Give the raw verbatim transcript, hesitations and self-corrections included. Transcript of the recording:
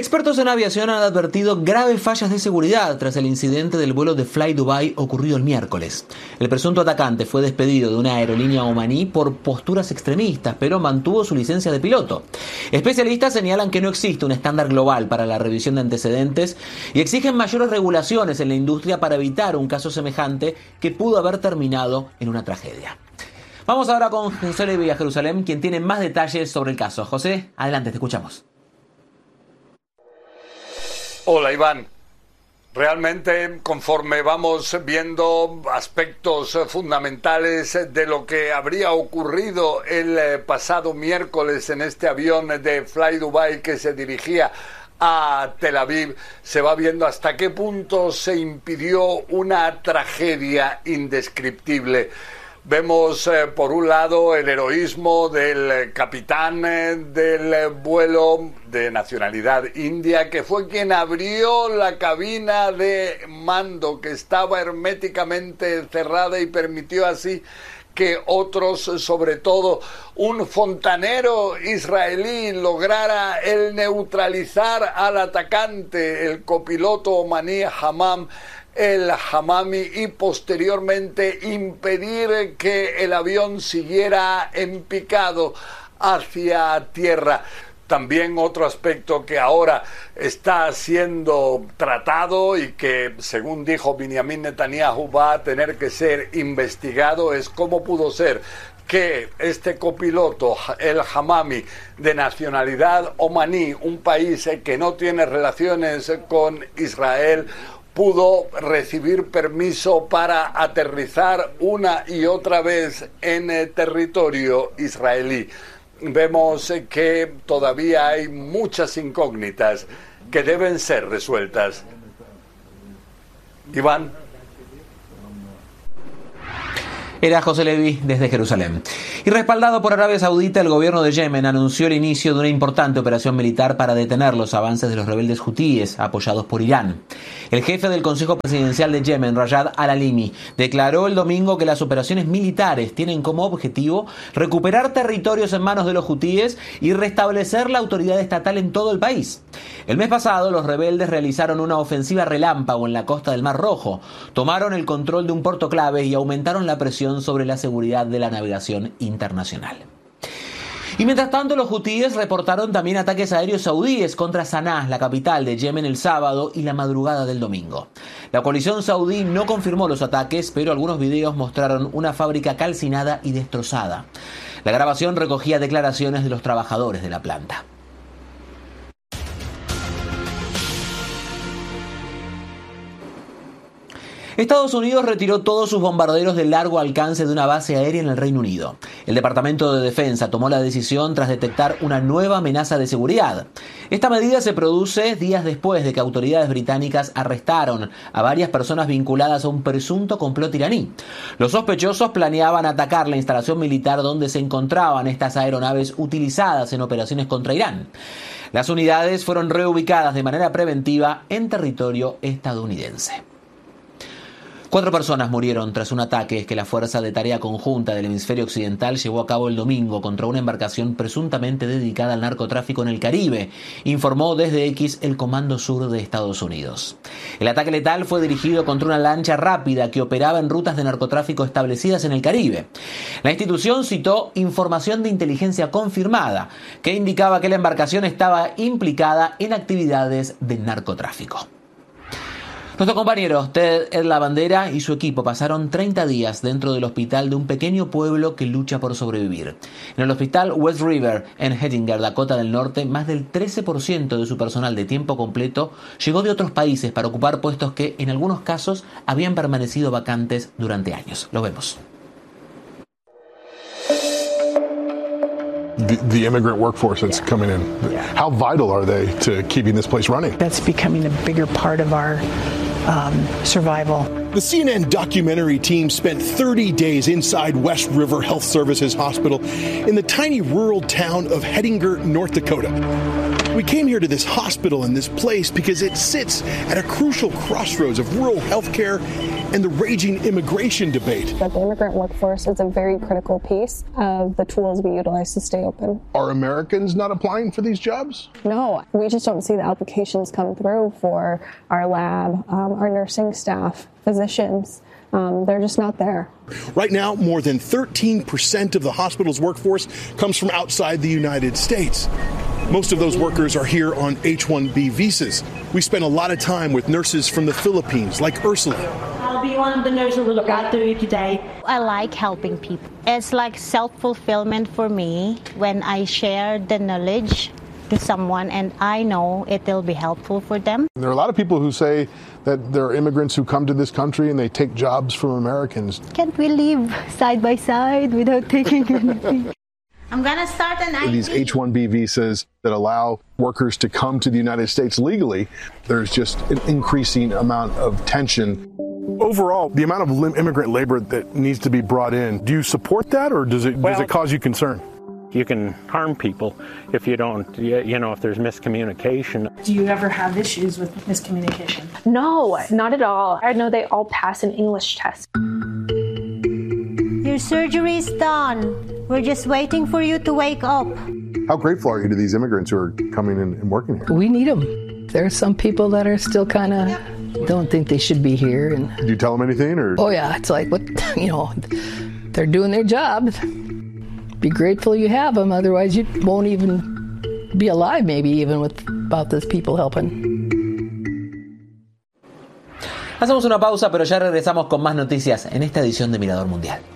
Expertos en aviación han advertido graves fallas de seguridad tras el incidente del vuelo de Fly Dubai ocurrido el miércoles. El presunto atacante fue despedido de una aerolínea omaní por posturas extremistas, pero mantuvo su licencia de piloto. Especialistas señalan que no existe un estándar global para la revisión de antecedentes y exigen mayores regulaciones en la industria para evitar un caso semejante que pudo haber terminado en una tragedia. Vamos ahora con José Levi a Jerusalén, quien tiene más detalles sobre el caso. José, adelante, te escuchamos. Hola, Iván. Realmente, conforme vamos viendo aspectos fundamentales de lo que habría ocurrido el pasado miércoles en este avión de Fly Dubai que se dirigía a Tel Aviv, se va viendo hasta qué punto se impidió una tragedia indescriptible. Vemos, eh, por un lado, el heroísmo del capitán eh, del vuelo de nacionalidad india, que fue quien abrió la cabina de mando, que estaba herméticamente cerrada y permitió así que otros, sobre todo un fontanero israelí, lograra el neutralizar al atacante, el copiloto omaní Hammam el Hamami, y posteriormente impedir que el avión siguiera en picado hacia tierra. También otro aspecto que ahora está siendo tratado y que, según dijo Benjamin Netanyahu, va a tener que ser investigado es cómo pudo ser que este copiloto, el Hamami, de nacionalidad omaní, un país que no tiene relaciones con Israel, pudo recibir permiso para aterrizar una y otra vez en el territorio israelí. Vemos que todavía hay muchas incógnitas que deben ser resueltas. Iván. Era José Levi desde Jerusalén. Y respaldado por Arabia Saudita, el gobierno de Yemen anunció el inicio de una importante operación militar para detener los avances de los rebeldes hutíes apoyados por Irán. El jefe del Consejo Presidencial de Yemen, Rayad al-Alimi, declaró el domingo que las operaciones militares tienen como objetivo recuperar territorios en manos de los hutíes y restablecer la autoridad estatal en todo el país. El mes pasado, los rebeldes realizaron una ofensiva relámpago en la costa del Mar Rojo, tomaron el control de un puerto clave y aumentaron la presión sobre la seguridad de la navegación internacional. Y mientras tanto, los hutíes reportaron también ataques aéreos saudíes contra Sanaa, la capital de Yemen, el sábado y la madrugada del domingo. La coalición saudí no confirmó los ataques, pero algunos videos mostraron una fábrica calcinada y destrozada. La grabación recogía declaraciones de los trabajadores de la planta. Estados Unidos retiró todos sus bombarderos de largo alcance de una base aérea en el Reino Unido. El Departamento de Defensa tomó la decisión tras detectar una nueva amenaza de seguridad. Esta medida se produce días después de que autoridades británicas arrestaron a varias personas vinculadas a un presunto complot iraní. Los sospechosos planeaban atacar la instalación militar donde se encontraban estas aeronaves utilizadas en operaciones contra Irán. Las unidades fueron reubicadas de manera preventiva en territorio estadounidense. Cuatro personas murieron tras un ataque que la Fuerza de Tarea Conjunta del Hemisferio Occidental llevó a cabo el domingo contra una embarcación presuntamente dedicada al narcotráfico en el Caribe, informó desde X el Comando Sur de Estados Unidos. El ataque letal fue dirigido contra una lancha rápida que operaba en rutas de narcotráfico establecidas en el Caribe. La institución citó información de inteligencia confirmada que indicaba que la embarcación estaba implicada en actividades de narcotráfico. Nuestro compañero Ted Lavandera y su equipo pasaron treinta días dentro del hospital de un pequeño pueblo que lucha por sobrevivir. En el hospital West River, en Hettinger, Dakota del Norte, más del trece por ciento de su personal de tiempo completo llegó de otros países para ocupar puestos que, en algunos casos, habían permanecido vacantes durante años. Lo vemos. The, the immigrant workforce that's yeah. coming in. Yeah. How vital are they to keeping this place running? That's becoming a bigger part of our um, survival. The C N N documentary team spent thirty days inside West River Health Services Hospital in the tiny rural town of Hettinger, North Dakota. We came here to this hospital and this place because it sits at a crucial crossroads of rural healthcare and the raging immigration debate. But the immigrant workforce is a very critical piece of the tools we utilize to stay open. Are Americans not applying for these jobs? No, we just don't see the applications come through for our lab, um, our nursing staff, physicians. Um, they're just not there. Right now, more than thirteen percent of the hospital's workforce comes from outside the United States. Most of those workers are here on H one B visas. We spend a lot of time with nurses from the Philippines, like Ursula. I'll be one of the nurses who look after you today. I like helping people. It's like self-fulfillment for me when I share the knowledge to someone and I know it will be helpful for them. There are a lot of people who say that there are immigrants who come to this country and they take jobs from Americans. Can't we live side by side without taking anything? I'm going to start an I D. These H one B visas that allow workers to come to the United States legally, there's just an increasing amount of tension. Overall, the amount of immigrant labor that needs to be brought in, do you support that, or does it, well, does it cause you concern? You can harm people if you don't, you know, if there's miscommunication. Do you ever have issues with miscommunication? No, not at all. I know they all pass an English test. Your surgery is done. We're just waiting for you to wake up. How grateful are you to these immigrants who are coming in and working here? We need them. There are some people that are still kind of don't think they should be here. And do you tell them anything, or? Oh yeah, it's like, what, you know, they're doing their job. Be grateful you have them, otherwise you won't even be alive, maybe even without those people helping. Hacemos una pausa, pero ya regresamos con más noticias en esta edición de Mirador Mundial.